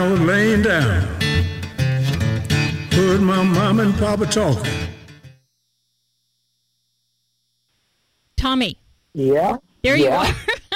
I was laying down, heard my mom and papa talking. Tommy. Yeah. There you yeah.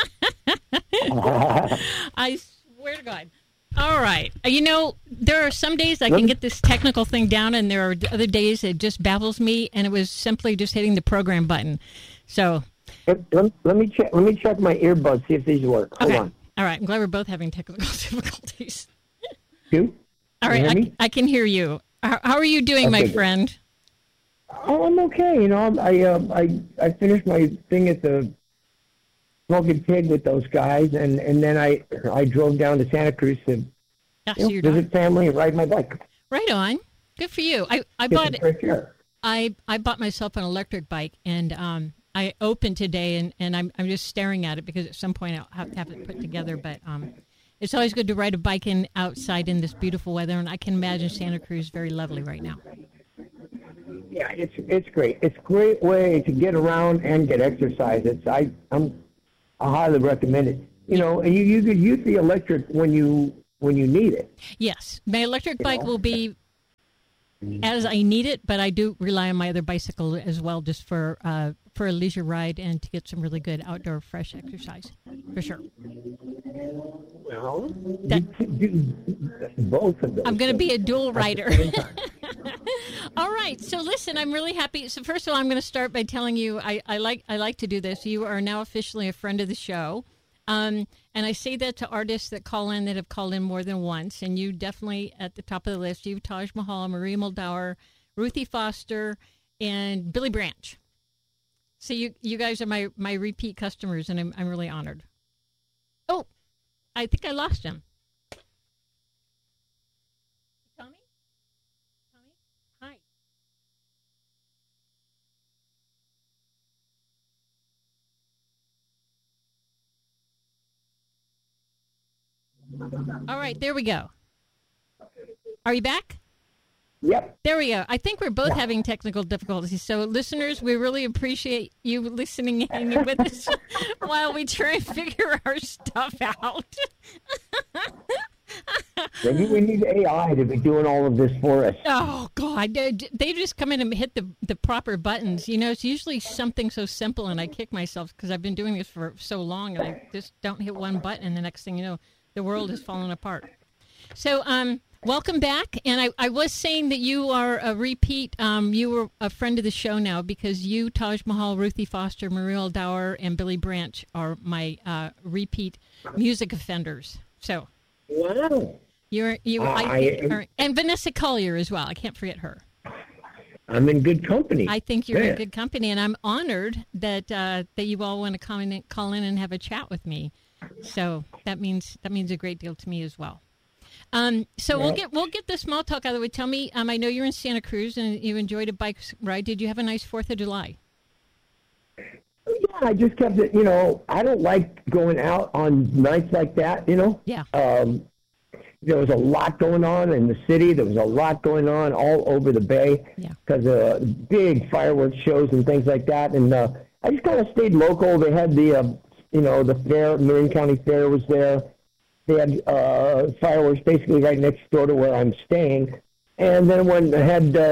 are. I swear to God. All right. You know, there are some days I can get this technical thing down, and there are other days it just baffles me, and it was simply just hitting the program button. So let me check my earbuds, see if these work. Hold on. All right. I'm glad we're both having technical difficulties. You? All right. I can hear you. How are you doing, my friend? Oh, I'm okay. You know, I finished my thing at the Smoking Pig with those guys, and then I drove down to Santa Cruz to visit family and ride my bike. Right on. Good for you. I bought myself an electric bike, and I opened today, and I'm just staring at it because at some point I'll have to have it put together. But it's always good to ride a bike outside in this beautiful weather, and I can imagine Santa Cruz very lovely right now. Yeah, it's great. It's a great way to get around and get exercise. I highly recommend it. You know, and you could use the electric when you need it. Yes, my electric bike will be as I need it, but I do rely on my other bicycle as well, just for a leisure ride and to get some really good outdoor fresh exercise, for sure. Well, you can do both of those. I'm going to be a dual rider. All right. So listen, I'm really happy. So first of all, I'm going to start by telling you I like to do this. You are now officially a friend of the show. And I say that to artists that have called in more than once. And you definitely at the top of the list. You, Taj Mahal, Maria Muldaur, Ruthie Foster, and Billy Branch. So you guys are my repeat customers, and I'm really honored. Oh, I think I lost him. Tommy? Hi. All right, there we go. Are you back? Yep. There we go. I think we're both having technical difficulties. So, listeners, we really appreciate you listening in with us while we try and figure our stuff out. Maybe we need AI to be doing all of this for us. Oh, God. They just come in and hit the proper buttons. You know, it's usually something so simple, and I kick myself because I've been doing this for so long, and I just don't hit one button, and the next thing you know, the world is falling apart. So, welcome back. And I was saying that you are a repeat. You were a friend of the show now because you, Taj Mahal, Ruthie Foster, Maria Muldaur, and Billy Branch are my repeat music offenders. So, wow. And Vanessa Collier as well. I can't forget her. I'm in good company. I think you're in good company, and I'm honored that you all want to call in and have a chat with me. So that means a great deal to me as well. So we'll get the small talk out of the way. Tell me, I know you're in Santa Cruz and you enjoyed a bike ride. Did you have a nice 4th of July? Yeah, I just kept it. You know, I don't like going out on nights like that. You know. Yeah. There was a lot going on in the city. There was a lot going on all over the Bay because of big fireworks shows and things like that. And I just kind of stayed local. They had the fair, Marin County Fair was there. They had fireworks basically right next door to where I'm staying. And then when I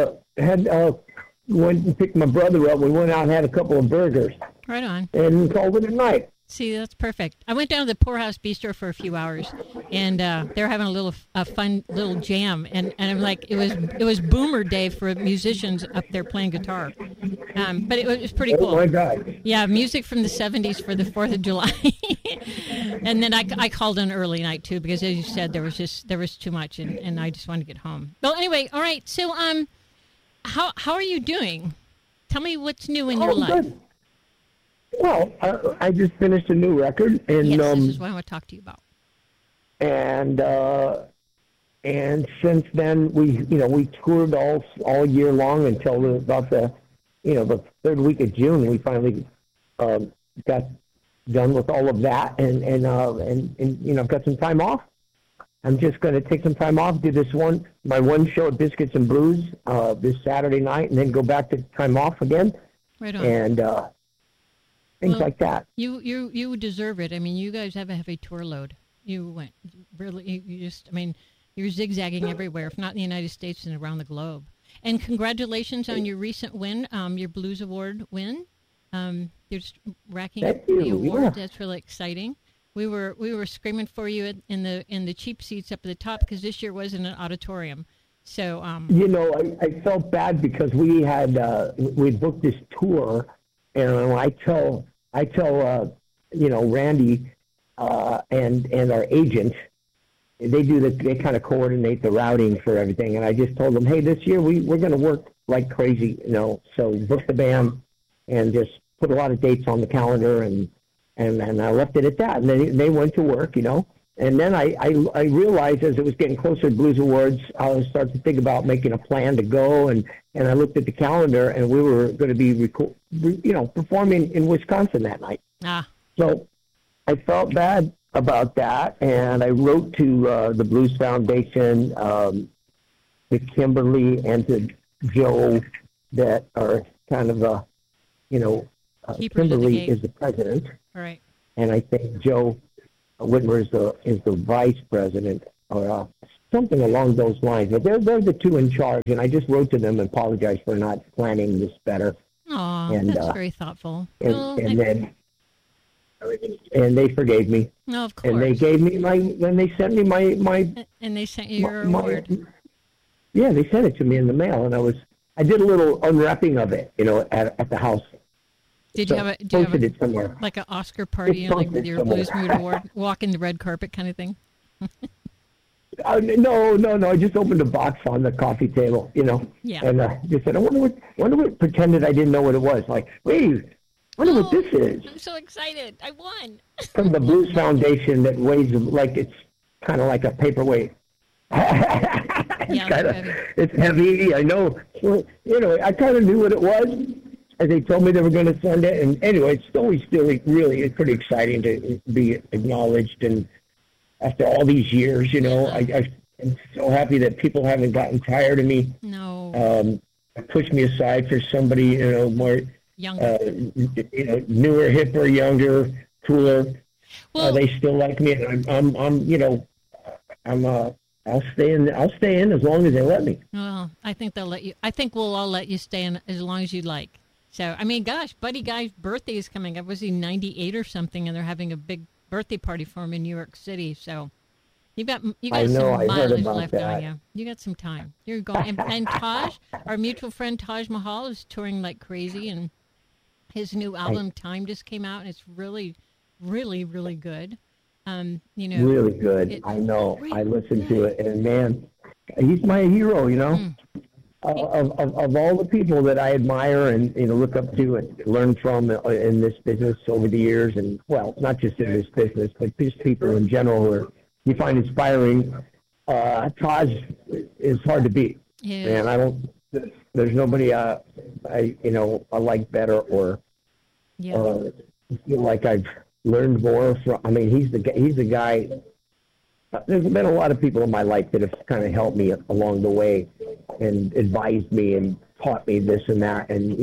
went and picked my brother up, we went out and had a couple of burgers. Right on. And called it a night. See, that's perfect. I went down to the Poorhouse Bistro for a few hours, and they're having a fun little jam, and I'm like, it was Boomer Day for musicians up there playing guitar, but it was pretty cool. Oh my God! Yeah, music from the '70s for the 4th of July, and then I called an early night too because, as you said, there was too much, and I just wanted to get home. Well, anyway, all right. So, how are you doing? Tell me what's new in your life. Good. Well, I just finished a new record, and yes, this is what I want to talk to you about. And since then we toured all year long until about the 3rd week of June. We finally got done with all of that, and I've got some time off. I'm just going to take some time off, do my one show at Biscuits and Brews this Saturday night, and then go back to time off again. Right on. And things like that. You deserve it. I mean, you guys have a heavy tour load. You went really. you're zigzagging everywhere, if not in the United States and around the globe. And congratulations on your recent win, your Blues Award win. You're just racking up the awards. That's really exciting. We were screaming for you in the cheap seats up at the top because this year wasn't an auditorium. So I felt bad because we booked this tour, and I tell Randy and our agent, they kind of coordinate the routing for everything, and I just told them, hey, this year we're going to work like crazy, so book the band and just put a lot of dates on the calendar, and I left it at that, and they went to work, and then I realized as it was getting closer to Blues Awards, I was starting to think about making a plan to go, and I looked at the calendar, and we were going to be performing in Wisconsin that night. So I felt bad about that, and I wrote to the Blues Foundation, to Kimberly and to Joe, that are kind of Kimberly is the president, right, and I think Joe Whitmer is the vice president, or something along those lines. But they're the two in charge, and I just wrote to them and apologized for not planning this better. That's very thoughtful. And they forgave me. No, of course. And they gave me they sent me my and they sent you your award. Yeah, they sent it to me in the mail, and I did a little unwrapping of it, at the house. Did you have it somewhere, like an Oscar party, like with your Blues Mood Award, walking the red carpet kind of thing? No. I just opened a box on the coffee table, Yeah. And just said, I wonder what. Pretended I didn't know what it was. Like, wait, wonder what this is. I'm so excited! I won. From the Blues Foundation that weighs like it's kind of like a paperweight. It's heavy. I know. Well, I kind of knew what it was. And they told me they were going to send it, and anyway, it's always still really it's pretty exciting to be acknowledged. And after all these years, I'm so happy that people haven't gotten tired of me. No. Pushed me aside for somebody more younger, newer, hipper, younger, cooler. Well, they still like me, and I'll stay in as long as they let me. Well, I think they'll let you. I think we'll all let you stay in as long as you like. So, I mean, gosh, Buddy Guy's birthday is coming up. Was he 98 or something? And they're having a big birthday party for him in New York City. So, you got some mileage left on you. You got some time. You're going. And Taj, our mutual friend Taj Mahal, is touring like crazy, and his new album Time just came out, and it's really, really, really good. Really good. I know. I listened to it, and man, he's my hero. Of all the people that I admire and look up to and learn from in this business over the years, and well, not just in this business, but just people in general who you find inspiring. Taj is hard to beat, and there's nobody I like better or feel like I've learned more from. I mean, he's the guy. There's been a lot of people in my life that have kind of helped me along the way and advised me and taught me this and that. And,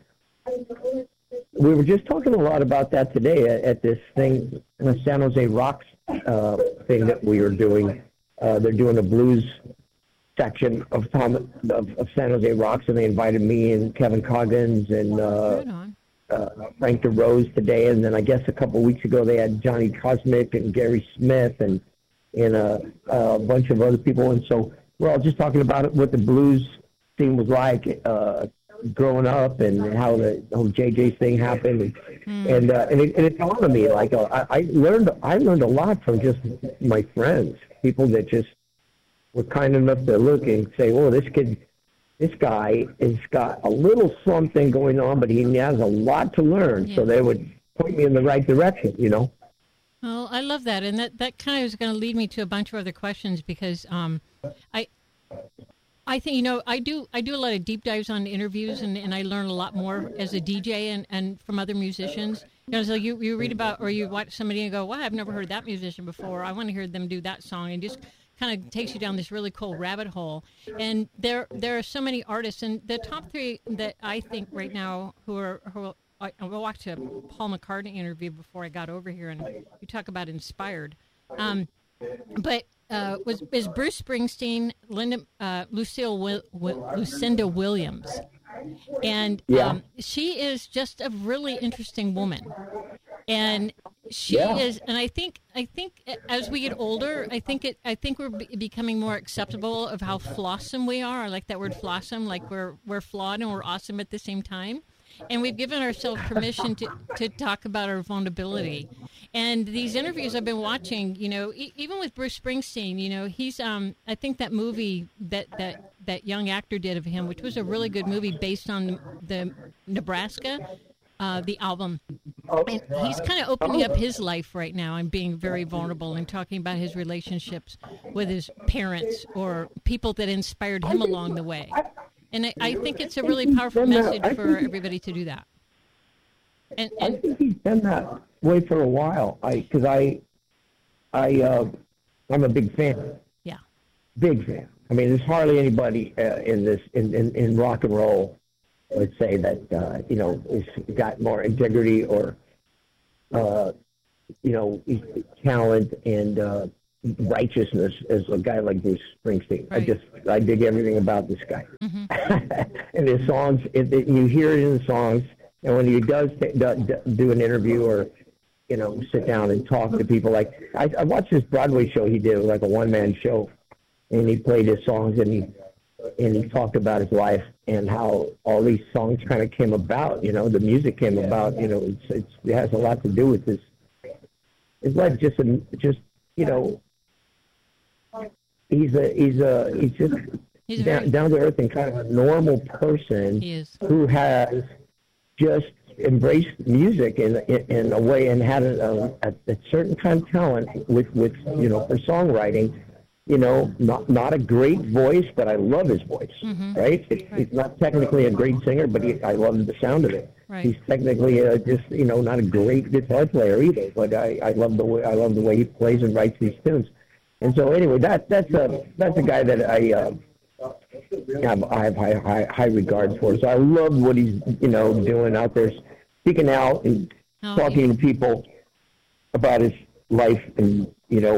we were just talking a lot about that today at this thing, the San Jose Rocks thing that we were doing. They're doing a blues section of San Jose Rocks, and they invited me and Kevin Coggins and Frank DeRose today. And then I guess a couple of weeks ago they had Johnny Cosmic and Gary Smith and a bunch of other people, and so we're all just talking about what the blues scene was like growing up, and how the whole JJ's thing happened, and it dawned on me like I learned a lot from just my friends, people that just were kind enough to look and say, "Oh, this guy has got a little something going on, but he has a lot to learn." Yeah. So they would point me in the right direction, Well, I love that, and that kind of is going to lead me to a bunch of other questions because I think I do a lot of deep dives on interviews, and I learn a lot more as a DJ and from other musicians. So you read about or you watch somebody and go, "Wow, I've never heard that musician before. I want to hear them do that song," and just kind of takes you down this really cool rabbit hole. And there are so many artists, and the top three that I think right now who I watched a Paul McCartney interview before I got over here, and you talk about inspired. but is Bruce Springsteen, Lucinda Williams, and she is just a really interesting woman, and she is, and I think as we get older, I think we're becoming more acceptable of how flawsome we are. I like that word flawsome, like we're flawed and we're awesome at the same time. And we've given ourselves permission to talk about our vulnerability. And these interviews I've been watching, even with Bruce Springsteen, he's I think that movie that young actor did of him, which was a really good movie based on the Nebraska, the album. And he's kind of opening up his life right now and being very vulnerable and talking about his relationships with his parents or people that inspired him along the way. And I think it's a really powerful message for everybody to do that. And I think he's been that way for a while. I'm a big fan. Yeah. Big fan. I mean, there's hardly anybody in rock and roll, let's say, that has got more integrity or talent and righteousness as a guy like Bruce Springsteen. Right. I dig everything about this guy. Mm-hmm. And his songs, you hear it in the songs, and when he does do an interview or sit down and talk to people, like I watched this Broadway show he did, like a one-man show, and he played his songs and he talked about his life and how all these songs kind of came about. The music came about. It has a lot to do with his life. Just he's just down to earth and kind of a normal person who has just embraced music in a way and had a certain kind of talent with for songwriting. Not a great voice, but I love his voice. Mm-hmm. Right? He's not technically a great singer, but I love the sound of it. Right. He's technically not a great guitar player either, but I love the way he plays and writes these tunes. And so anyway, that's a guy that I have high regards for. So I love what he's doing out there, speaking out and talking to people about his life and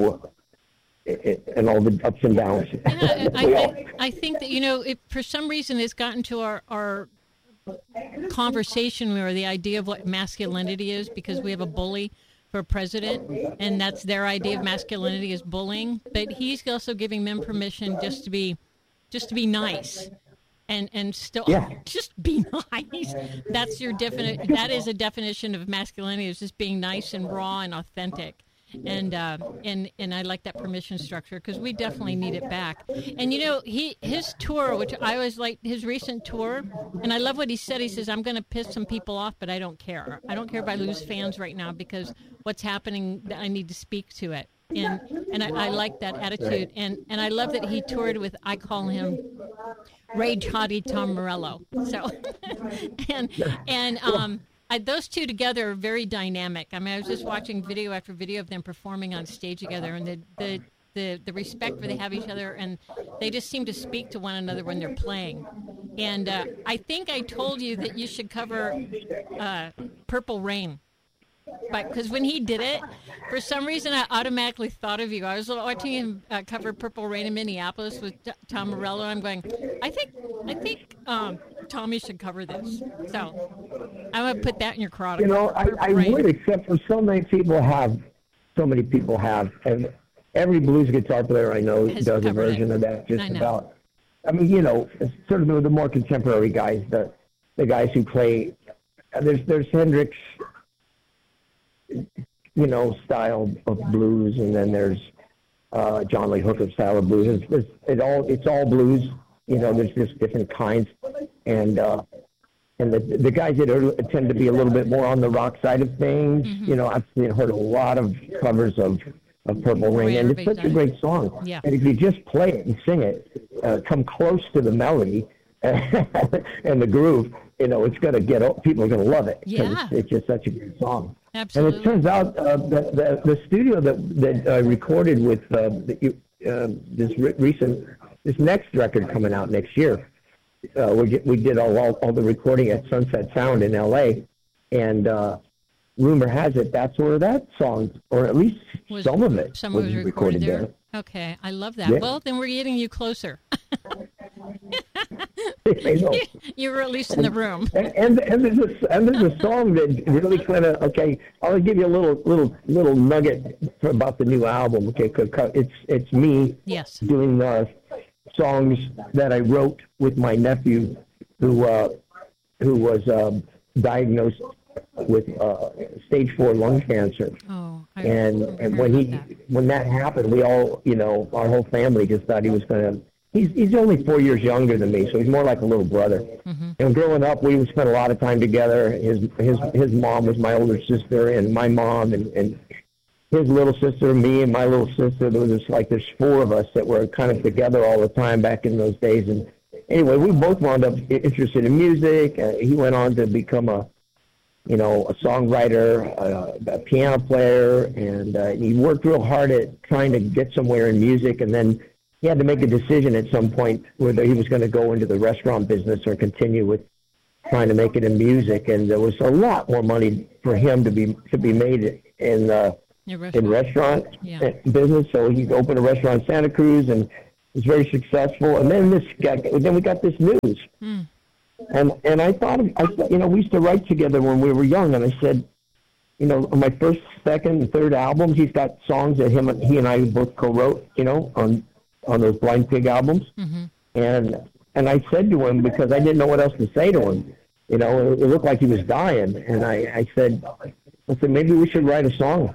and all the ups and downs. Yeah, I think that if for some reason it's gotten to our conversation where the idea of what masculinity is, because we have a bully for president, and that's their idea of masculinity is bullying. But he's also giving men permission just to be nice, and still just be nice. That's that is a definition of masculinity, is just being nice and raw and authentic. And I like that permission structure because we definitely need it back. And his tour, which I always liked, his recent tour, and I love what he said. He says, "I'm going to piss some people off, but I don't care. I don't care if I lose fans right now because what's happening, I need to speak to it." And I like that attitude. And I love that he toured with, I call him Rage Hottie Tom Morello. So those two together are very dynamic. I mean, I was just watching video after video of them performing on stage together, and the respect for they have each other, and they just seem to speak to one another when they're playing. And I think I told you that you should cover Purple Rain. But because when he did it, for some reason I automatically thought of you. I was watching him cover Purple Rain in Minneapolis with Tom Morello. And I'm going, I think Tommy should cover this. So I'm going to put that in your chronicles. I would, except for so many people have, and every blues guitar player I know does a version of that. Just about. I mean, sort of the more contemporary guys, the guys who play. There's Hendrix. Style of blues, and then there's John Lee Hooker style of blues. It's all blues. There's just different kinds, and the guys that tend to be a little bit more on the rock side of things. Mm-hmm. I've heard a lot of covers of Purple Rain, and it's such a great song. Yeah. And if you just play it and sing it, come close to the melody and the groove, it's going to people are going to love it. Yeah. It's just such a great song. Absolutely. And it turns out that the studio that I recorded with this next record coming out next year, we did all the recording at Sunset Sound in L.A. And rumor has it that's where that song, or at least some of it, Some was recorded there. there. Okay, I love that. Yeah. Well, then we're getting you closer. I know. You were at least in the room. And there's a song that really kind of, okay, I'll give you a little nugget about the new album. Okay, 'cause it's me Yes. doing songs that I wrote with my nephew, who was diagnosed with stage 4 lung cancer. Oh, And when that happened, we all, our whole family just thought he was going to. He's only 4 years younger than me, so he's more like a little brother. Mm-hmm. And growing up, we would spend a lot of time together. His mom was my older sister, and my mom, and his little sister, me, and my little sister. There was just like there's 4 of us that were kind of together all the time back in those days. And anyway, we both wound up interested in music. He went on to become a songwriter, a piano player, and he worked real hard at trying to get somewhere in music. And then he had to make a decision at some point whether he was going to go into the restaurant business or continue with trying to make it in music. And there was a lot more money for him to be made in restaurant business. So he opened a restaurant in Santa Cruz and was very successful. And then we got this news. Mm. And I thought, we used to write together when we were young, and I said, on my first, second, and third albums, he's got songs that he and I both co-wrote, on those Blind Pig albums. Mm-hmm. And I said to him, because I didn't know what else to say to him, it looked like he was dying, and I said, maybe we should write a song,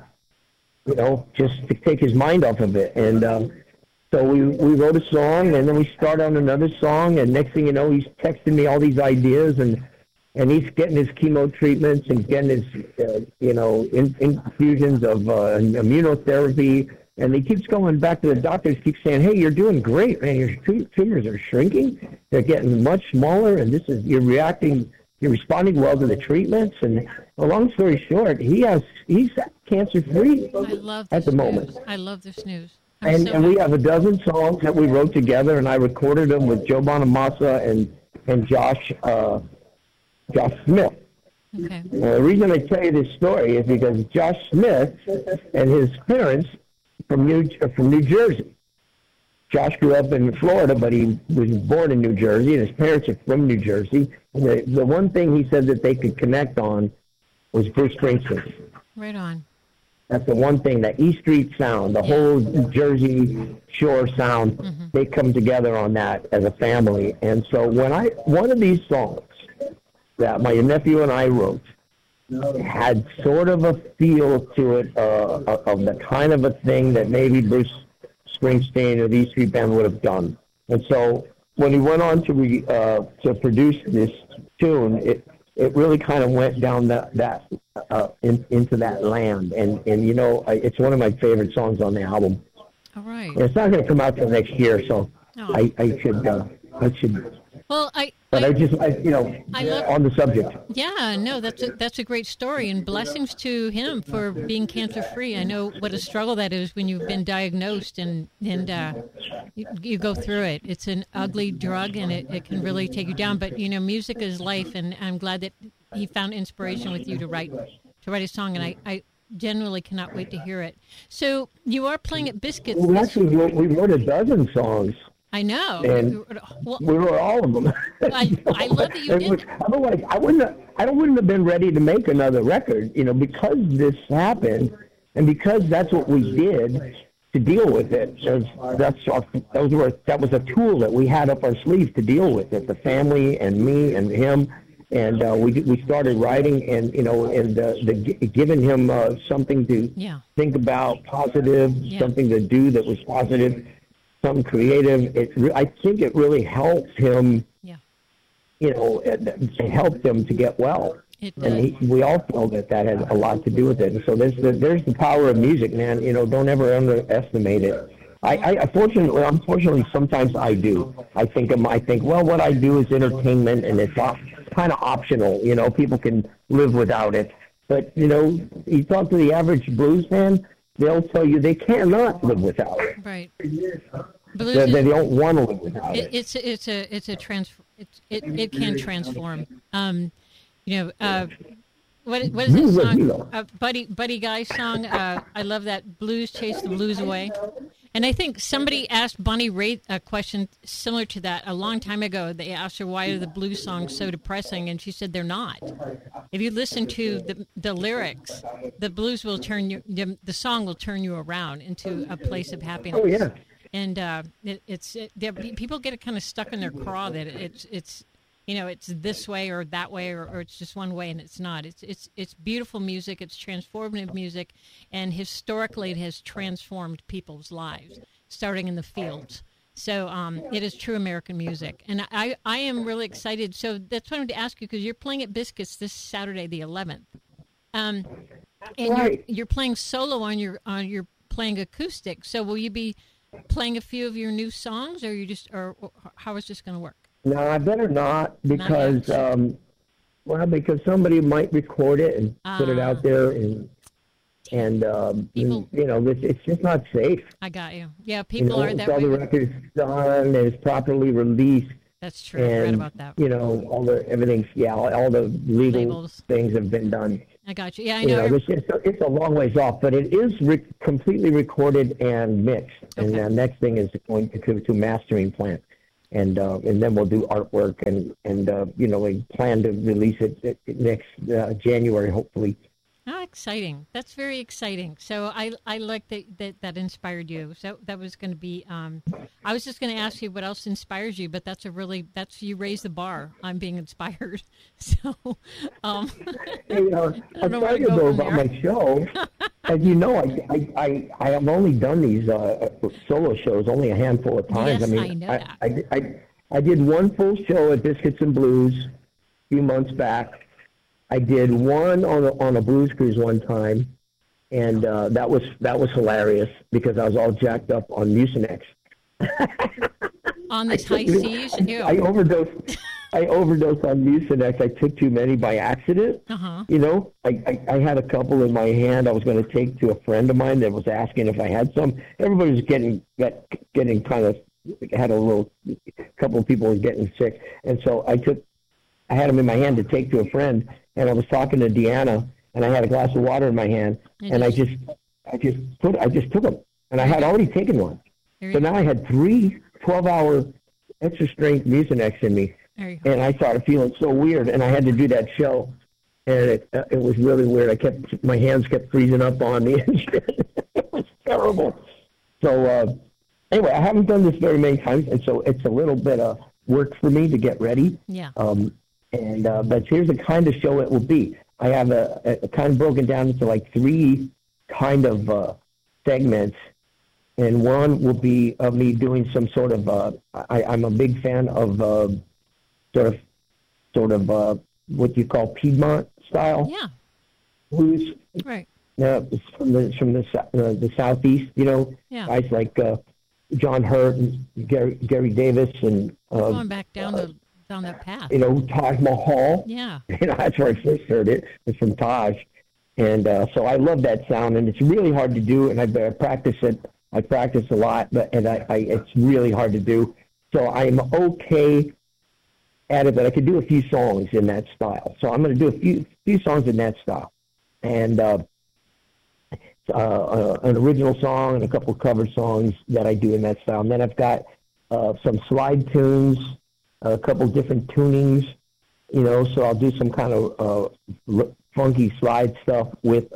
just to take his mind off of it. And so we wrote a song, and then we started on another song, and next thing you know, he's texting me all these ideas, and he's getting his chemo treatments and getting his, infusions of immunotherapy, and he keeps going back to the doctors, keeps saying, hey, you're doing great, man, your tumors are shrinking, they're getting much smaller, and you're responding well to the treatments, and well, long story short, he's cancer-free at the moment. I love this news. And we have a dozen songs that we wrote together, and I recorded them with Joe Bonamassa and Josh Smith. Okay. The reason I tell you this story is because Josh Smith and his parents from New Jersey. Josh grew up in Florida, but he was born in New Jersey, and his parents are from New Jersey. And the one thing he said that they could connect on was Bruce Springsteen. Right on. That's the one thing, that E Street sound, the whole Jersey Shore sound, they come together on that as a family. And so one of these songs that my nephew and I wrote had sort of a feel to it of the kind of a thing that maybe Bruce Springsteen or the E Street Band would have done. And so when he went on to produce this tune, it really kind of went down into that land, and it's one of my favorite songs on the album. All right. And it's not going to come out till next year, so I should. Well, I love, on the subject. Yeah, no, that's a great story, and blessings to him for being cancer free. I know what a struggle that is when you've been diagnosed and you go through it. It's an ugly drug, and it can really take you down. But music is life, and I'm glad that he found inspiration with you to write a song, and I genuinely cannot wait to hear it. So you are playing at Biscuits. Well, actually, we wrote a dozen songs. I know. And we wrote all of them. I love that you did. Otherwise, I wouldn't have been ready to make another record, because this happened, and because that's what we did to deal with it. That was a tool that we had up our sleeve to deal with it. The family and me and him, and we started writing, and giving him something to think about, positive, something to do that was positive. Something creative. I think it really helped him. Yeah. It helped him to get well. And we all feel that had a lot to do with it. And so there's the power of music, man. Don't ever underestimate it. Unfortunately, sometimes I do. I think, well, what I do is entertainment, and it's kind of optional. People can live without it. But you talk to the average blues fan, they'll tell you they cannot live without it. Right. They don't want to live without it. It can transform. what is that song? Buddy Guy song. I love that. Blues chase the blues away. And I think somebody asked Bonnie Raitt a question similar to that a long time ago. They asked her, why are the blues songs so depressing? And she said, they're not. If you listen to the lyrics, the blues will turn you, the song will turn you around into a place of happiness. Oh, yeah. And people get kind of stuck in their craw that it's it's this way or that way or it's just one way, and it's not. It's beautiful music. It's transformative music, and historically it has transformed people's lives, starting in the fields. So it is true American music, and I am really excited. So that's what I wanted to ask you, because you're playing at Biscuits this Saturday, the 11th, and Right. you're playing solo on your playing acoustic. So will you be playing a few of your new songs, or how is this going to work? No, I better not, because yet. because somebody might record it and put it out there, and People- it's just not safe. I got you. Yeah, people are that all the way. records done and it's properly released, That's true. I read and about that. everything's all the legal Labels. things have been done. I got you. Yeah, I know. It's a long ways off, but it is completely recorded and mixed. And Okay. the next thing is going to mastering plant, and then we'll do artwork, and we plan to release it next January, hopefully. Oh, exciting. That's very exciting. So I like that inspired you. So that was going to be, I was just going to ask you what else inspires you, but that's you raise the bar. I'm being inspired. So, I don't know tell where to you go though from about there. my show. As you know, I have only done these solo shows only a handful of times. Yes, I mean, I know that. I did one full show at Biscuits and Blues a few months back. I did one on a blues cruise one time, and that was hilarious because I was all jacked up on Mucinex. On this high seas? Ew. I overdosed on Mucinex. I took too many by accident. Uh-huh. I had a couple in my hand I was going to take to a friend of mine that was asking if I had some. Everybody was getting kind of, had a couple of people were getting sick. And so I had them in my hand to take to a friend, and I was talking to Deanna, and I had a glass of water in my hand, and I just took them, and I had already taken one. So now I had 3 12-hour extra strength Mucinex in me, There you go. and I started feeling so weird, and I had to do that show, and it was really weird. My hands kept freezing up on me, and it was terrible. So anyway, I haven't done this very many times, and so it's a little bit of work for me to get ready. Yeah. But here's the kind of show it will be. I have a kind of broken down into like 3 kind of segments, and one will be of me doing some sort of. I'm a big fan of sort of what you call Piedmont style Yeah. blues. Right. It's from the southeast. Yeah. Guys like John Hurt and Gary Davis and Going back down that path. Taj Mahal. Yeah. That's where I first heard it. It's from Taj. And so I love that sound, and it's really hard to do, and I practice it. I practice a lot, but it's really hard to do. So I'm okay at it, but I could do a few songs in that style. So I'm going to do a few songs in that style. And an original song and a couple of cover songs that I do in that style. And then I've got some slide tunes, a couple different tunings, so I'll do some kind of funky slide stuff with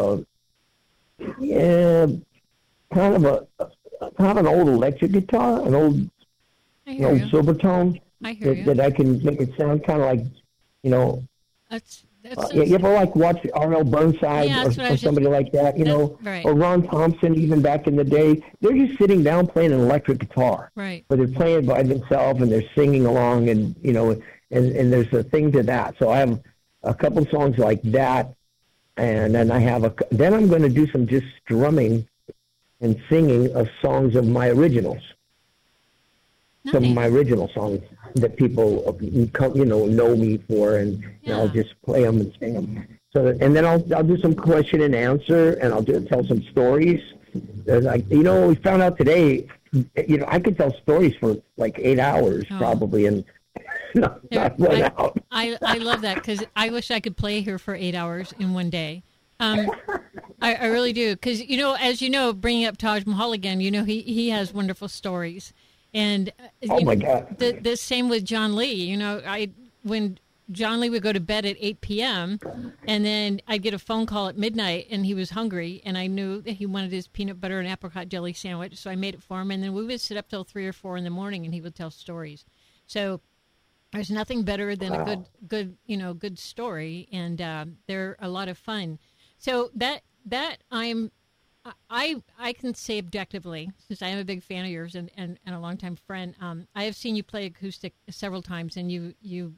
kind of an old electric guitar, an old I hear you. Silvertone I hear you. that I can make it sound kind of like, That's you ever watch R.L. Burnside Yeah, that's what I or was somebody like that, right. or Ron Thompson even back in the day? They're just sitting down playing an electric guitar. right. But they're playing by themselves and they're singing along, and and there's a thing to that. So I have a couple songs like that, and then then I'm going to do some just strumming and singing of songs of my originals. Some of my original songs that people know me for, and I'll just play them and sing them. So and then I'll do some question and answer, and I'll tell some stories. We found out today, I could tell stories for like 8 hours probably, and not run out. I love that because I wish I could play here for 8 hours in one day. I really do because as you know, bringing up Taj Mahal again, he has wonderful stories, and Oh my God. the same with John Lee. When John Lee would go to bed at 8 p.m. and then I'd get a phone call at midnight and he was hungry and I knew that he wanted his peanut butter and apricot jelly sandwich, so I made it for him, and then we would sit up till 3 or 4 in the morning and he would tell stories. So there's nothing better than a good story, and they're a lot of fun. So that I can say objectively, since I am a big fan of yours and a longtime friend, I have seen you play acoustic several times, and you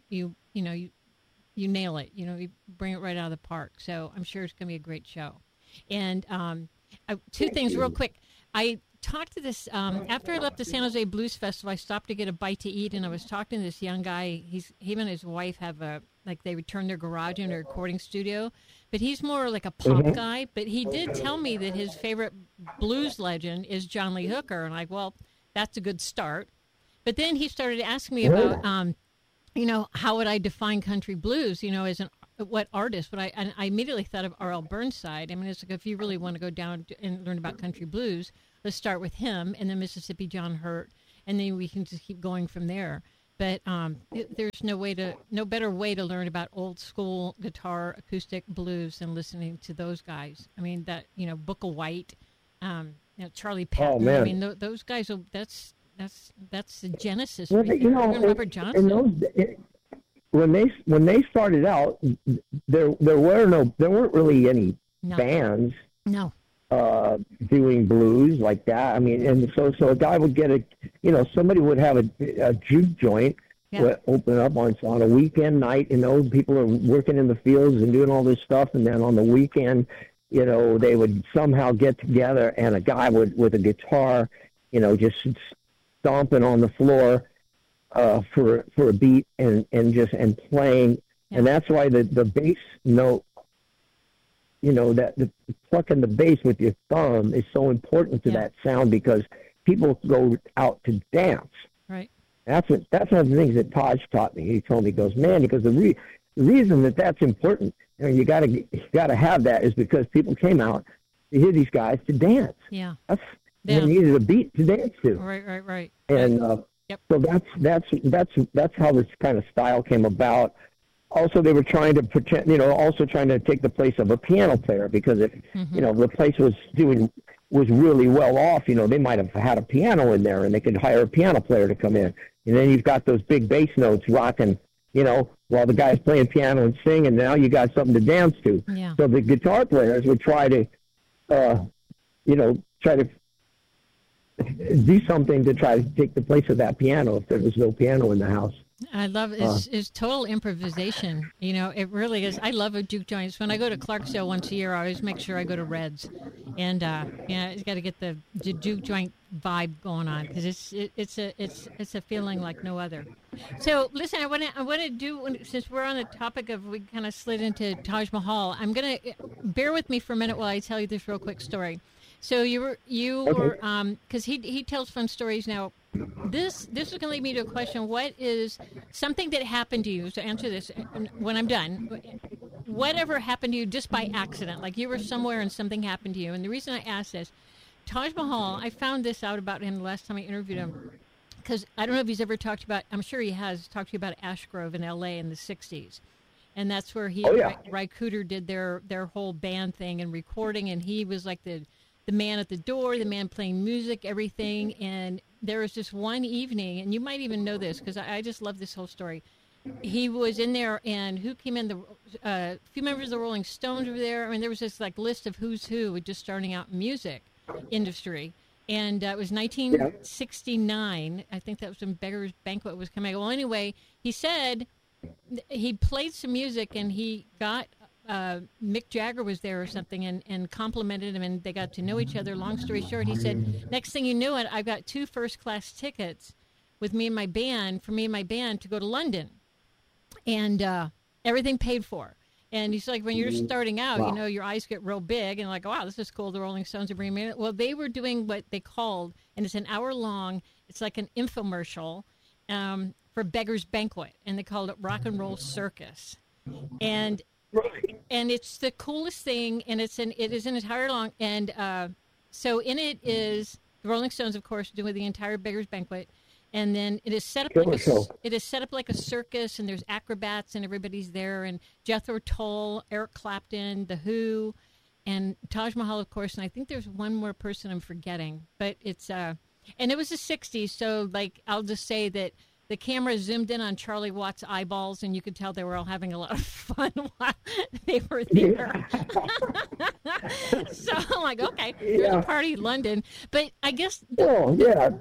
nail it. You bring it right out of the park. So I'm sure it's going to be a great show. And two things real quick. I talked to this after I left the San Jose Blues Festival. I stopped to get a bite to eat, and I was talking to this young guy. Him and his wife have they would turn their garage into a recording studio, but he's more like a pop guy. But he did tell me that his favorite blues legend is John Lee Hooker, and well, that's a good start. But then he started asking me about, how would I define country blues? As what artist? But I immediately thought of R.L. Burnside. I mean, it's like if you really want to go down and learn about country blues, let's start with him, and then Mississippi John Hurt, and then we can just keep going from there. But there's no better way to learn about old school guitar, acoustic blues than listening to those guys. I mean, Booker White, Charlie Patton. Oh, man. I mean, those guys. That's the genesis. Well, right there. Robert Johnson. When they started out, there weren't really any bands. No. Doing blues like that. I mean, and so a guy would get somebody would have a juke joint would open up on a weekend night. People are working in the fields and doing all this stuff, and then on the weekend, they would somehow get together, and a guy with a guitar, just stomping on the floor for a beat and playing, and that's why the bass note. That the plucking the bass with your thumb is so important to that sound, because people go out to dance. Right. That's one of the things that Taj taught me. He told me, the reason that's important, you gotta have that, is because people came out to hear these guys to dance. Yeah. They needed a beat to dance to. Right. And so that's how this kind of style came about. Also, they were trying to pretend, trying to take the place of a piano player, because if, the place was really well off, they might have had a piano in there and they could hire a piano player to come in. And then you've got those big bass notes rocking, while the guy's playing piano and singing, and now you got something to dance to. Yeah. So the guitar players would try to do something to try to take the place of that piano if there was no piano in the house. I love it's total improvisation. It really is. I love a juke joint. When I go to Clarksdale once a year, I always make sure I go to Red's, and it's got to get the juke joint vibe going on, because it's a feeling like no other. So listen, I want to do, since we're on the topic of, we kind of slid into Taj Mahal. I'm gonna bear with me for a minute while I tell you this real quick story. So you were because he tells fun stories. Now, this is going to lead me to a question. What is something that happened to you? So answer this when I'm done. Whatever happened to you just by accident, like you were somewhere and something happened to you. And the reason I ask this, Taj Mahal, I found this out about him the last time I interviewed him, because I don't know if he's ever talked about, I'm sure he has talked to you about Ash Grove in L.A. in the 60s. And that's where he and Ry Cooder did their whole band thing and recording, and he was like the man at the door, the man playing music, everything. And there was this one evening, and you might even know this because I just love this whole story. He was in there, and who came in? A few members of the Rolling Stones were there. I mean, there was this like list of who's who just starting out in music industry. And it was 1969. I think that was when Beggar's Banquet was coming. Well, anyway, he said he played some music, and he got Mick Jagger was there or something, and complimented him, and they got to know each other. Long story short, he said, next thing you knew it, I've got 2 first-class tickets with me and my band, to go to London. And everything paid for. And he's like, when you're starting out, your eyes get real big, and like, wow, this is cool. The Rolling Stones are bringing me in. Well, they were doing what they called, and it's an hour long, it's like an infomercial, for Beggar's Banquet, and they called it Rock and Roll Circus. And it's the coolest thing, and it is an entire long, and so in it is the Rolling Stones, of course, doing the entire Beggar's Banquet, and then it is set up like a circus, and there's acrobats, and everybody's there, and Jethro Tull, Eric Clapton, The Who, and Taj Mahal, of course, and I think there's one more person I'm forgetting, but it's and it was the '60s, so like I'll just say that the camera zoomed in on Charlie Watts' eyeballs, and you could tell they were all having a lot of fun while they were there. So I'm like, okay, there's a party in London. But I guess... they're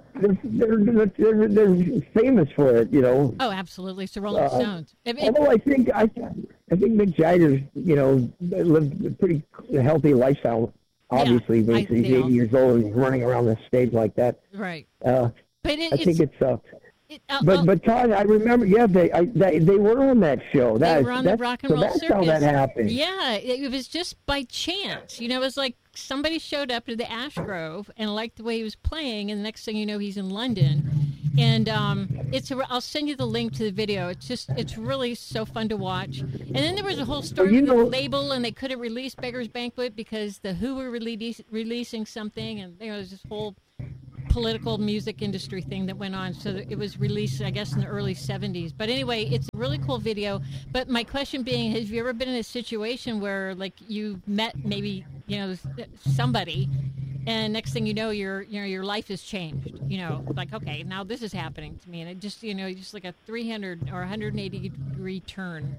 famous for it, you know. Oh, absolutely. It's the Rolling Stones. Although I think Mick Jagger, you know, lived a pretty healthy lifestyle, obviously. He's 80 years old and he's running around the stage like that. Right. I think it's... But Todd, I remember, they were on that show. They were on the Rock and Roll Circus. That's how that happened. Yeah, it was just by chance. You know, it was like somebody showed up to the Ashgrove and liked the way he was playing, and the next thing you know, he's in London. And I'll send you the link to the video. It's really so fun to watch. And then there was a whole story with the label, and they couldn't release Beggar's Banquet because the Who were releasing something, and there was this whole political music industry thing that went on, so it was released, I guess, in the early 70s. But anyway, it's a really cool video. But my question being, have you ever been in a situation where, like, you met maybe, you know, somebody, and next thing you know, your life has changed? You know, like, okay, now this is happening to me, and it just, you know, just like a 300 or 180 degree turn.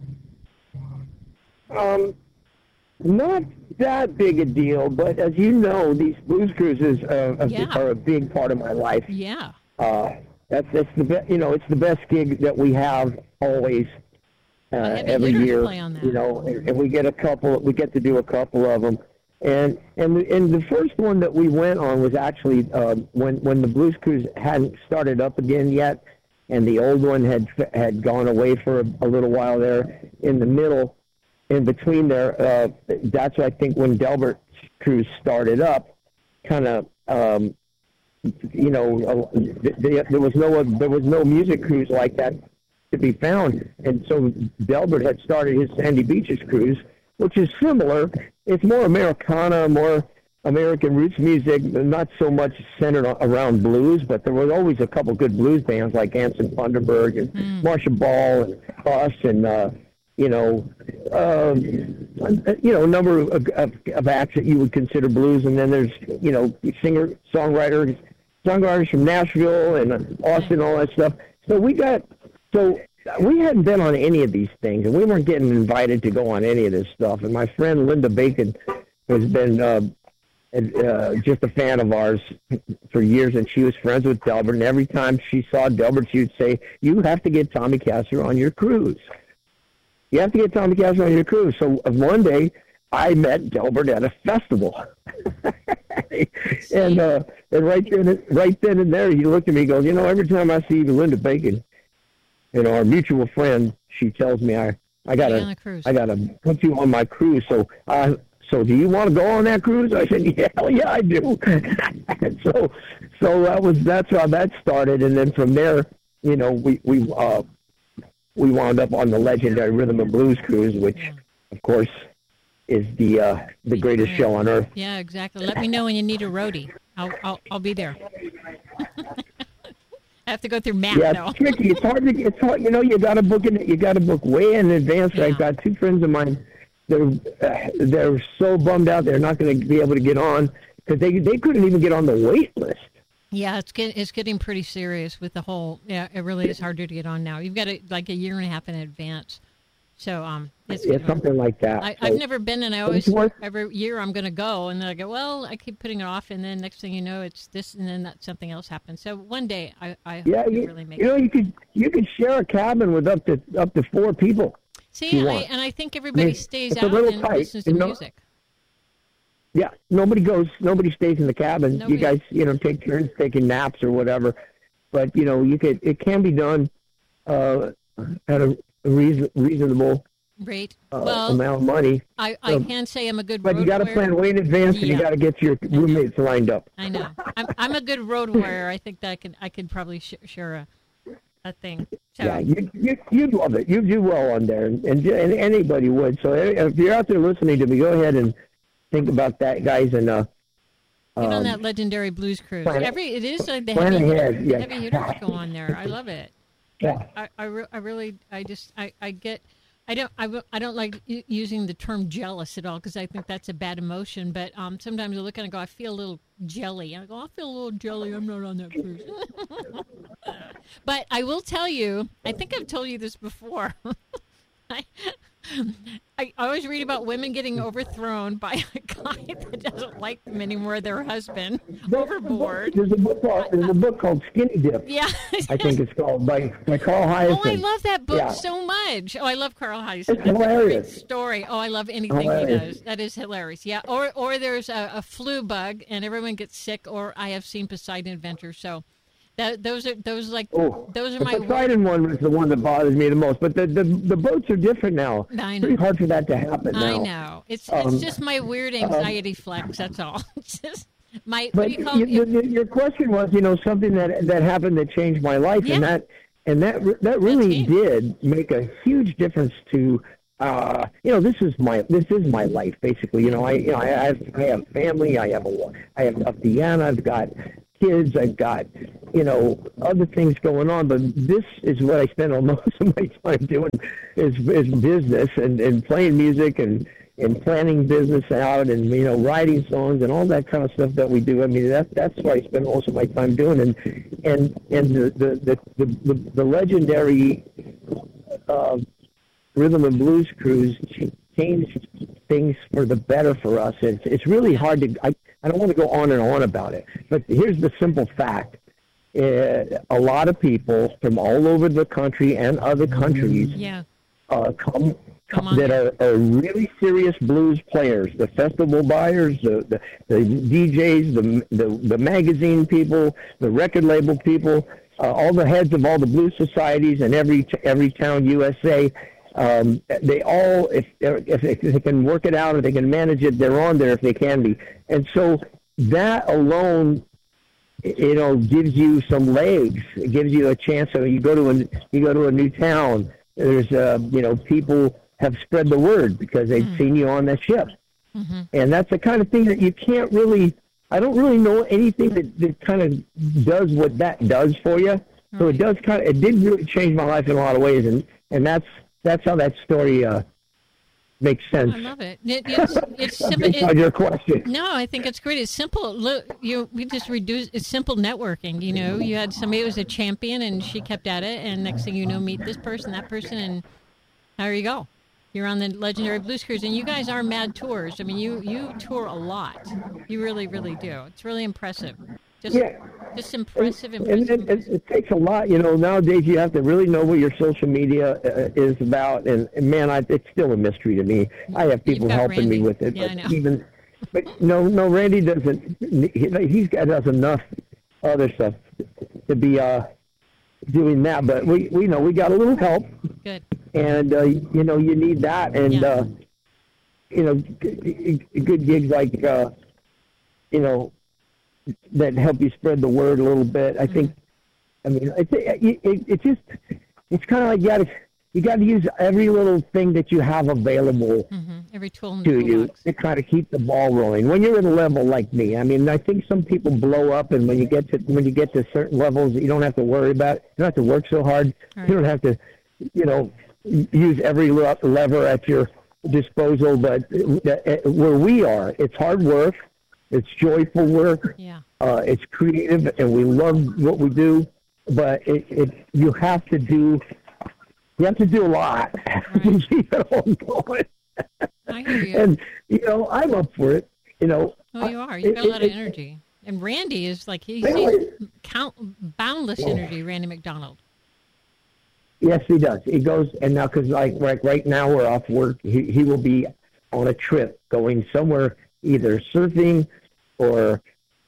Not that big a deal, but as you know, these blues cruises are a big part of my life. Yeah. That's it's the best gig that we have always every year. Play on that. You know, and we get to do a couple of them. And the first one that we went on was actually when the blues cruise hadn't started up again yet, and the old one had gone away for a little while there in the middle. In between there, that's I think when Delbert's cruise started up, kind of, there was no music cruise like that to be found, and so Delbert had started his Sandy Beaches cruise, which is similar. It's more Americana, more American roots music, not so much centered around blues, but there were always a couple good blues bands like Anson Funderburgh and Marcia Ball and us and. A number of acts that you would consider blues, and then there's, songwriters from Nashville and Austin, all that stuff. So we hadn't been on any of these things, and we weren't getting invited to go on any of this stuff. And my friend Linda Bacon has been just a fan of ours for years, and she was friends with Delbert. And every time she saw Delbert, she would say, "You have to get Tommy Castor on your cruise. You have to get Tommy Castor on your cruise." So one day, I met Delbert at a festival, and right then and there, he looked at me and goes, "Every time I see Linda Bacon, our mutual friend, she tells me I gotta put you on my cruise. So do you want to go on that cruise?" I said, "Hell yeah, I do." so that's how that started, and then from there, we wound up on the legendary Rhythm and Blues cruise, which, of course, is the greatest show on earth. Yeah, exactly. Let me know when you need a roadie. I'll be there. I have to go through Matt. Yeah, it's tricky. It's hard. You got to book it. You got to book way in advance. Yeah. I've got two friends of mine. They're so bummed out. They're not going to be able to get on because they couldn't even get on the wait list. Yeah, it's getting pretty serious with the whole. Yeah, it really is harder to get on now. You've got it like a year and a half in advance. So it's something like that. I've never been, and I always every year I'm going to go, and then I go, well, I keep putting it off, and then next thing you know, it's this, and then something else happens. So one day I hope to really make it. You could share a cabin with up to 4 people. See, I think everybody stays out and listens to music. Yeah, nobody stays in the cabin. You guys, take turns taking naps or whatever. But, it can be done at a reasonable amount of money. I can say I'm a good road warrior. But you got to plan way in advance, and you got to get your roommates lined up. I know. I'm a good road warrior. I think that I could probably share a thing. So, Yeah, you'd love it. You do well on there, and anybody would. So if you're out there listening to me, go ahead and think about that, guys, and get on that legendary blues cruise. It is like the plan heavy, ahead, yeah. heavy hitters go on there. I love it. Yeah. I don't like using the term jealous at all because I think that's a bad emotion. But sometimes I look at it and go, I feel a little jelly. I go, I feel a little jelly. I'm not on that cruise. But I will tell you, I think I've told you this before. I always read about women getting overthrown by a guy that doesn't like them anymore, their husband, overboard. There's a book called Skinny Dip. Yeah. I think it's called by Carl Hiaasen. Oh, I love that book Yeah. so much. Oh, I love Carl Hiaasen. It's That's a hilarious. great story. Oh, I love anything he does. That is hilarious. Yeah. Or there's a flu bug and everyone gets sick. Or I have seen Poseidon Adventure. So those are my. The Poseidon one was the one that bothers me the most. But the boats are different now. I It's know. pretty hard for that to happen now. I know. It's just my weird anxiety flex. That's all. It's just my. What But do you call it? your question was, something that happened that changed my life, Yeah. and that really changed. did make a huge difference to. This is my life basically. I have family. I have a piano. I've got kids. I've got other things going on. But this is what I spend most of my time doing is business and playing music and planning business out and writing songs and all that kind of stuff that we do. I mean that's what I spend most of my time doing. And the legendary Rhythm and Blues Cruise changed things for the better for us. It's really hard to. I don't want to go on and on about it, but here's the simple fact: a lot of people from all over the country and other countries Yeah. come on that are really serious blues players. The festival buyers, the DJs, the magazine people, the record label people, all the heads of all the blues societies in every town USA. They all, if they can work it out, if they can manage it, they're on there if they can be. And so that alone, gives you some legs. It gives you a chance. So you go to a new town. There's people have spread the word because they've seen you on that ship, and that's the kind of thing that you can't really. I don't really know anything that kind of does what that does for you. So it does it did really change my life in a lot of ways, and that's how that story makes sense. I love it. It's simple. Based on your question. No, I think it's great. It's simple. Look, we just reduced. It's simple networking. You had somebody who was a champion, and she kept at it, and next thing you know, meet this person, that person, and there you go. You're on the legendary Blues Cruise, and you guys are mad tours. I mean, you tour a lot. You really, really do. It's really impressive. Just impressive. And it takes a lot. Nowadays you have to really know what your social media is about. And man, it's still a mystery to me. I have people helping Randy. me with it. Yeah, I know. But no, Randy doesn't. He does enough other stuff to be doing that. But we we got a little help. Good. And you need that. And good gigs like that help you spread the word a little bit. I think. I mean, it's kind of like you got to use every little thing that you have available Every tool in the to you toolbox. to try to keep the ball rolling. When you're at a level like me, I mean, I think some people blow up, and when you get to certain levels, you don't have to worry about it. You don't have to work so hard. Right. You don't have to, use every lever at your disposal. But where we are, it's hard work. It's joyful work. Yeah. It's creative, and we love what we do. But you have to do a lot to keep it all going. I hear you. And I'm up for it. Oh, you are. You've got a lot of energy. And Randy is like he's boundless energy. Randy McDonald. Yes, he does. He goes, and now because like right now we're off work, he will be on a trip going somewhere, either surfing or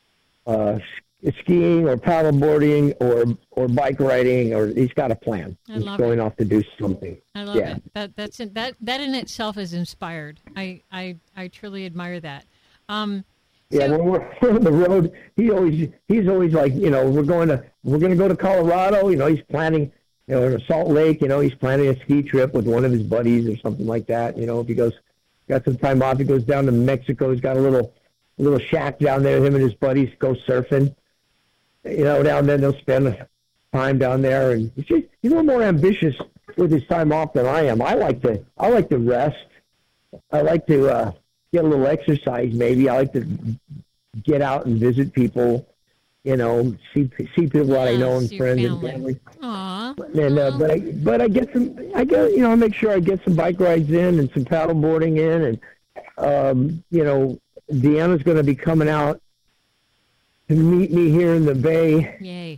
skiing or paddleboarding or bike riding, or he's got a plan. He's going off to do something. I love it. That in itself is inspired. I truly admire that. When we're on the road, he's always like, we're going to go to Colorado. He's planning in Salt Lake, he's planning a ski trip with one of his buddies or something like that. If he got some time off, he goes down to Mexico. He's got a little shack down there. Him and his buddies go surfing. Down there they'll spend time down there, and he's a little more ambitious with his time off than I am. I like to rest. I like to get a little exercise. Maybe I like to get out and visit people. See people that I know and friends and family. And but I get some. I make sure I get some bike rides in and some paddle boarding in, and Deanna's going to be coming out to meet me here in the Bay. Yay!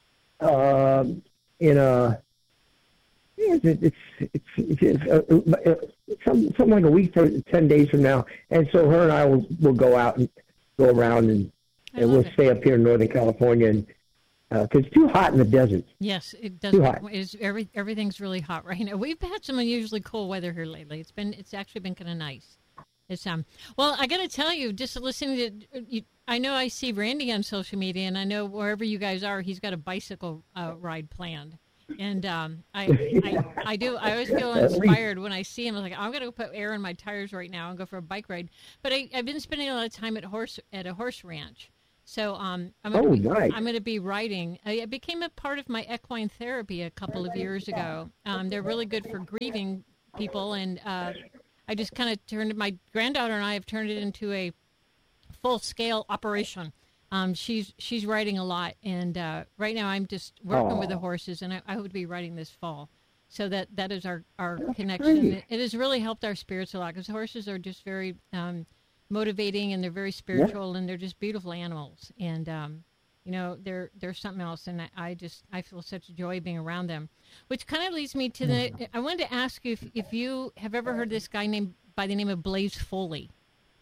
It's something like a week for 10 days from now, and so her and I will go out and go around and we'll stay up here in Northern California, and because it's too hot in the desert. Yes, it does. Too hot. Everything's really hot right now. We've had some unusually cold weather here lately. It's actually been kind of nice. Well, I got to tell you, just listening to you, I know I see Randy on social media, and I know wherever you guys are, he's got a bicycle ride planned. And I do. I always feel inspired when I see him. I'm like, I'm going to put air in my tires right now and go for a bike ride. But I've been spending a lot of time at a horse ranch. So I'm going to be riding. It became a part of my equine therapy a couple of years ago. They're really good for grieving people, and I just kind of my granddaughter and I have turned it into a full-scale operation. She's riding a lot, and right now I'm just working with the horses, and I would be riding this fall. So that is our connection. It has really helped our spirits a lot, because horses are just very motivating, and they're very spiritual, and they're just beautiful animals. And they're something else, and I feel such joy being around them. Which kind of leads me to I wanted to ask you if you have ever heard this guy named by the name of Blaze Foley.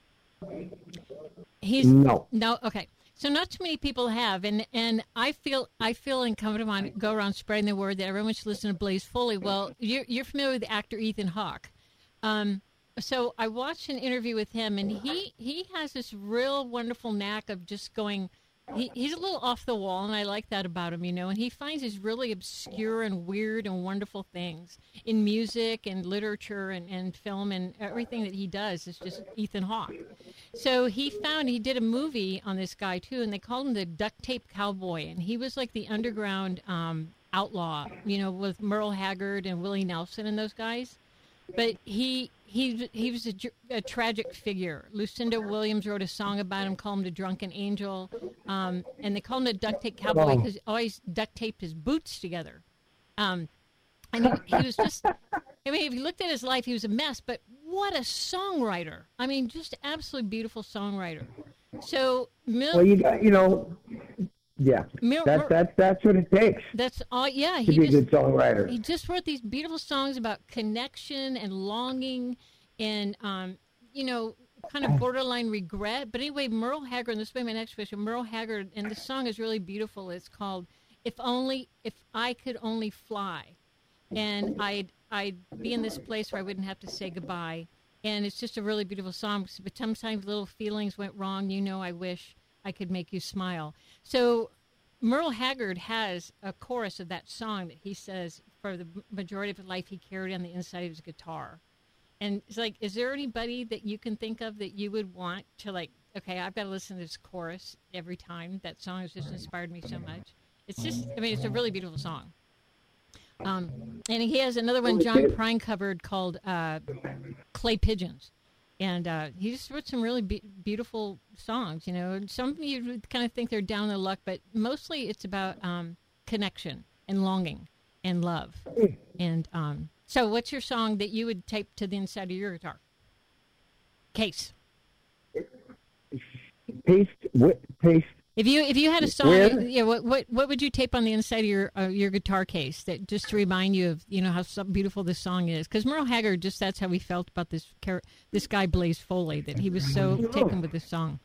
No. Okay. So not too many people have, and I feel incumbent on go around spreading the word that everyone should listen to Blaze Foley. Well, you're familiar with the actor Ethan Hawke. So I watched an interview with him, and he has this real wonderful knack of just going. He's a little off the wall, and I like that about him, and he finds these really obscure and weird and wonderful things in music and literature and film, and everything that he does is just Ethan Hawke. So he did a movie on this guy, too, and they called him the Duct Tape Cowboy, and he was like the underground outlaw, with Merle Haggard and Willie Nelson and those guys. But he was a tragic figure. Lucinda Williams wrote a song about him, called him the Drunken Angel, and they called him the Duct Tape Cowboy because he always duct taped his boots together. And he was just, if you looked at his life, he was a mess, but what a songwriter. Just absolutely beautiful songwriter. So, yeah, that's what it takes. That's all. Yeah, to be a good songwriter. He just wrote these beautiful songs about connection and longing, and kind of borderline regret. But anyway, Merle Haggard. And this will be my next question. Merle Haggard, and the song is really beautiful. It's called "If I Could Only Fly," and I'd be in this place where I wouldn't have to say goodbye. And it's just a really beautiful song. But sometimes little feelings went wrong. I wish I could make you smile. So Merle Haggard has a chorus of that song that he says for the majority of his life he carried on the inside of his guitar. And it's like, is there anybody that you can think of that you would want to okay, I've got to listen to this chorus every time. That song has just inspired me so much. It's just, it's a really beautiful song. And he has another one John Prine covered called Clay Pigeons. And he just wrote some really beautiful songs, Some of you would kind of think they're down their luck, but mostly it's about connection and longing and love. And so what's your song that you would tape to the inside of your guitar case? Paste. If you had a song, what would you tape on the inside of your guitar case that just to remind you of how so beautiful this song is? Because Merle Haggard, that's how he felt about this guy Blaze Foley, that he was so taken with this song.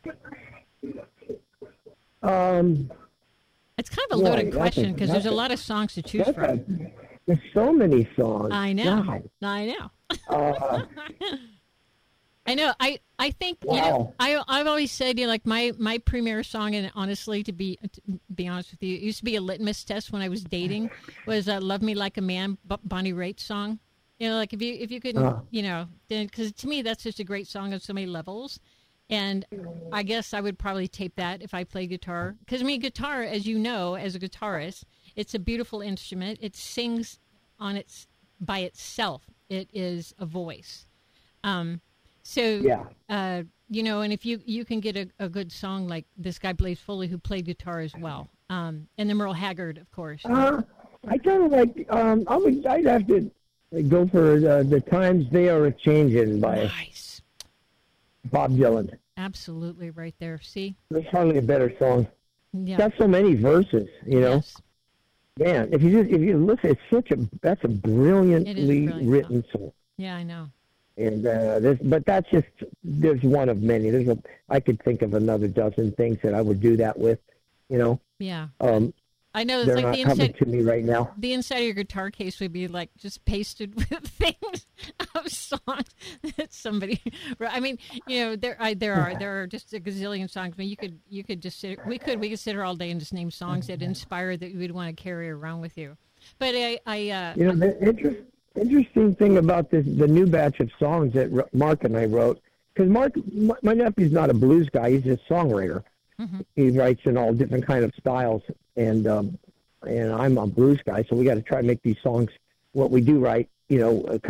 It's kind of a loaded question because there's a lot of songs to choose from. There's so many songs. I know. God. I know. I know. I think Wow. I've always said like my premier song, and honestly, to be honest with you, it used to be a litmus test when I was dating, was "Love Me Like a Man" Bonnie Raitt song. Like if you could then, because to me that's just a great song on so many levels, and I guess I would probably tape that if I play guitar, because I mean guitar, as you know, as a guitarist, it's a beautiful instrument. It sings by itself. It is a voice. So, Yeah. and if you can get a good song like this guy Blaze Foley, who played guitar as well, and then Merle Haggard, of course. I kind of like. I'd have to go for the Times They Are a Changin' by Nice, Bob Dylan. absolutely, right there. See, There's hardly a better song. yeah, Got so many verses, yes. Man, if you listen, that's a brilliantly brilliant written song. Yeah, I know. And but that's there's one of many. I could think of another dozen things that I would do that with, Yeah, Um, I know. It's they're like not the coming inside. to me right now. The inside of your guitar case would be like just pasted with things of songs that somebody. I mean, there are just a gazillion songs. I mean, you could just sit. We could sit here all day and just name songs that inspire that you would want to carry around with you. But The interesting thing about the new batch of songs that Mark and I wrote, because Mark, my nephew's not a blues guy; he's a songwriter. Mm-hmm. He writes in all different kind of styles, and I'm a blues guy, so we got to try to make these songs what we do write, kind